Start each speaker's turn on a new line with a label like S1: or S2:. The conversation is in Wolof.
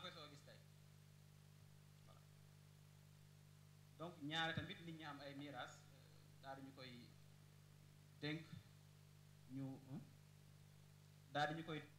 S1: koy soo gis tey voilà donc ñaare tamit nit ñi am ay miraas daal di ñu koy dénk ñu daal di ñu koy